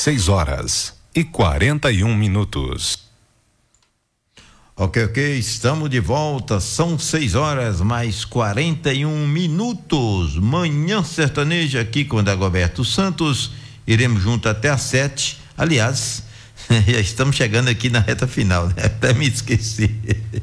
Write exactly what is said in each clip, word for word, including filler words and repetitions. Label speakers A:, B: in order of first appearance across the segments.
A: seis horas e quarenta e um minutos.
B: Ok, ok, estamos de volta, são seis horas mais quarenta e um minutos, Manhã Sertaneja aqui com o Dagoberto Santos, iremos junto até às sete, aliás, já estamos chegando aqui na reta final, né? Até me esqueci,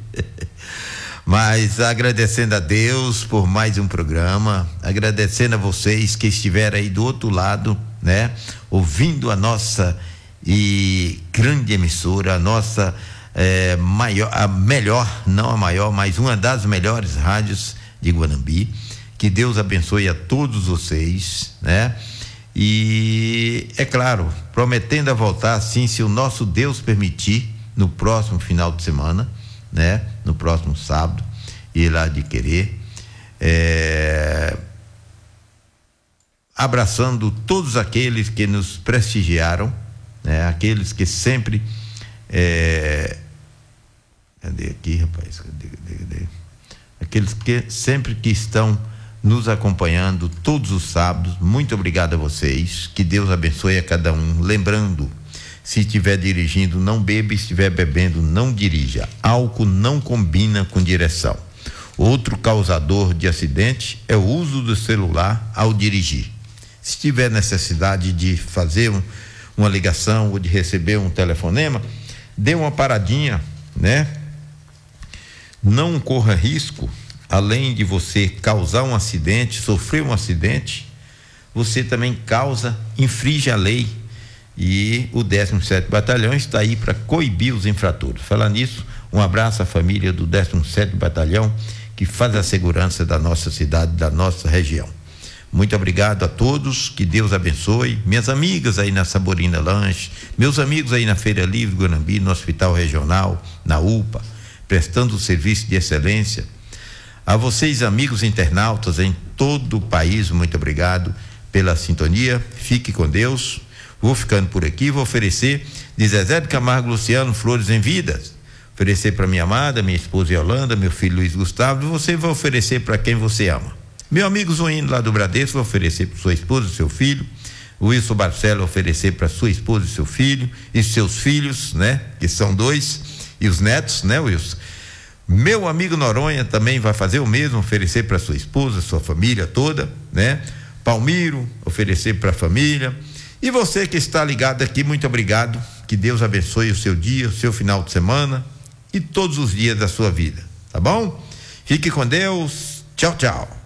B: mas agradecendo a Deus por mais um programa, agradecendo a vocês que estiveram aí do outro lado, né? Ouvindo a nossa e grande emissora, a nossa É, maior, a melhor, não a maior, mas uma das melhores rádios de Guanambi. Que Deus abençoe a todos vocês, né? E é claro, prometendo a voltar assim, se o nosso Deus permitir, no próximo final de semana, né? No próximo sábado, e lá de querer, é, abraçando todos aqueles que nos prestigiaram, né? Aqueles que sempre É, cadê aqui, rapaz? Cadê, cadê, cadê? Aqueles que sempre que estão nos acompanhando todos os sábados, muito obrigado a vocês, que Deus abençoe a cada um. Lembrando, se estiver dirigindo, não beba, se estiver bebendo, não dirija. Álcool não combina com direção. Outro causador de acidente é o uso do celular ao dirigir. Se tiver necessidade de fazer um, uma ligação ou de receber um telefonema, dê uma paradinha, né? Não corra risco, além de você causar um acidente, sofrer um acidente, você também causa, infringe a lei, e o décimo sétimo Batalhão está aí para coibir os infratores. Falar nisso, um abraço à família do décimo sétimo Batalhão, que faz a segurança da nossa cidade, da nossa região. Muito obrigado a todos, que Deus abençoe. Minhas amigas aí na Saborina Lanche, meus amigos aí na Feira Livre Guanambi, no Hospital Regional, na U P A, prestando o serviço de excelência. A vocês, amigos internautas em todo o país, muito obrigado pela sintonia. Fique com Deus. Vou ficando por aqui, vou oferecer de Zezé de Camargo Luciano, Flores em Vidas. Oferecer para minha amada, minha esposa Yolanda, meu filho Luiz Gustavo, e você vai oferecer para quem você ama. Meu amigo Zuíno lá do Bradesco vai oferecer para sua esposa e seu filho. O Wilson Barcelo oferecer para sua esposa e seu filho e seus filhos, né? Que são dois, e os netos, né, Wilson? Meu amigo Noronha também vai fazer o mesmo, oferecer para sua esposa, sua família toda, né? Palmiro oferecer para a família. E você que está ligado aqui, muito obrigado. Que Deus abençoe o seu dia, o seu final de semana e todos os dias da sua vida, tá bom? Fique com Deus. Tchau, tchau.